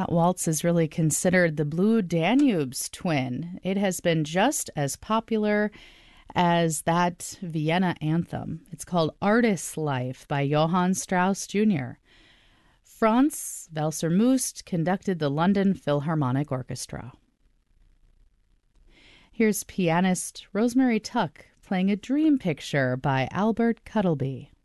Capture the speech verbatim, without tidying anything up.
That waltz is really considered the Blue Danube's twin. It has been just as popular as that Vienna anthem. It's called Artist's Life by Johann Strauss Junior Franz Welser-Möst conducted the London Philharmonic Orchestra. Here's pianist Rosemary Tuck playing a dream picture by Albert Cuttleby.